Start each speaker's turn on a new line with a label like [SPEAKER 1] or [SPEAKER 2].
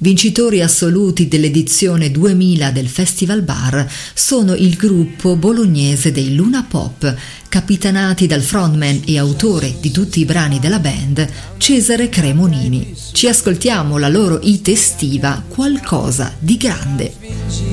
[SPEAKER 1] Vincitori assoluti dell'edizione 2000 del Festival Bar sono il gruppo bolognese dei Luna Pop, capitanati dal frontman e autore di tutti i brani della band, Cesare Cremonini. Ci ascoltiamo la loro hit estiva Qualcosa di grande.